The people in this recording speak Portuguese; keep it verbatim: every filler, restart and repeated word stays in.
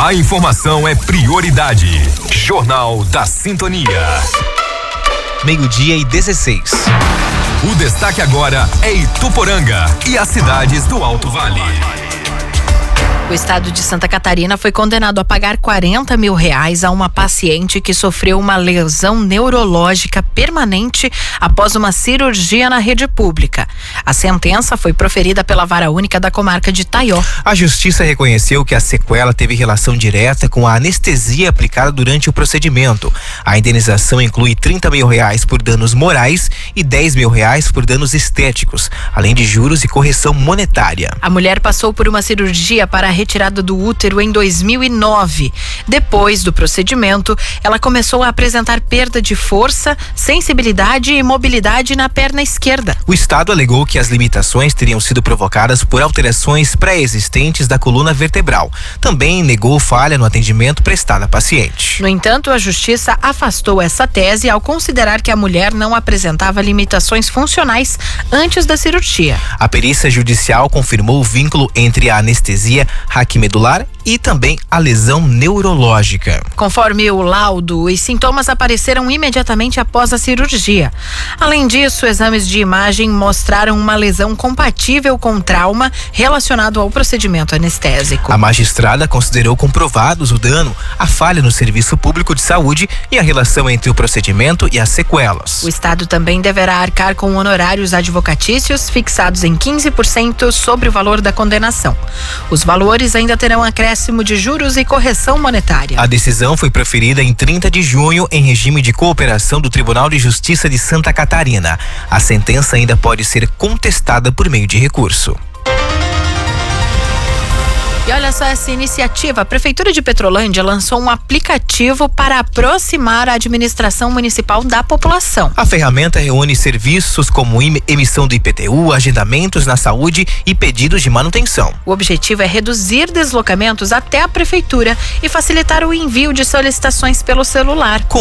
A informação é prioridade. Jornal da Sintonia. Meio-dia e dezesseis. O destaque agora é Ituporanga e as cidades do Alto Vale. O estado de Santa Catarina foi condenado a pagar quarenta mil reais a uma paciente que sofreu uma lesão neurológica permanente após uma cirurgia na rede pública. A sentença foi proferida pela Vara Única da Comarca de Taió. A Justiça reconheceu que a sequela teve relação direta com a anestesia aplicada durante o procedimento. A indenização inclui trinta mil reais por danos morais e dez mil reais por danos estéticos, além de juros e correção monetária. A mulher passou por uma cirurgia para a retirada do útero em dois mil e nove. Depois do procedimento, ela começou a apresentar perda de força, sensibilidade e mobilidade na perna esquerda. O Estado alegou que as limitações teriam sido provocadas por alterações pré-existentes da coluna vertebral. Também negou falha no atendimento prestado à paciente. No entanto, a Justiça afastou essa tese ao considerar que a mulher não apresentava limitações funcionais antes da cirurgia. A perícia judicial confirmou o vínculo entre a anestesia raquimedular e também a lesão neurológica. Conforme o laudo, os sintomas apareceram imediatamente após a cirurgia. Além disso, exames de imagem mostraram uma lesão compatível com trauma relacionado ao procedimento anestésico. A magistrada considerou comprovados o dano, a falha no serviço público de saúde e a relação entre o procedimento e as sequelas. O Estado também deverá arcar com honorários advocatícios fixados em quinze por cento sobre o valor da condenação. Os valores ainda terão acréscimo de juros e correção monetária. A decisão foi proferida em trinta de junho em regime de cooperação do Tribunal de Justiça de Santa Catarina. A sentença ainda pode ser contestada por meio de recurso. E olha só essa iniciativa, a Prefeitura de Petrolândia lançou um aplicativo para aproximar a administração municipal da população. A ferramenta reúne serviços como emissão do I P T U, agendamentos na saúde e pedidos de manutenção. O objetivo é reduzir deslocamentos até a Prefeitura e facilitar o envio de solicitações pelo celular.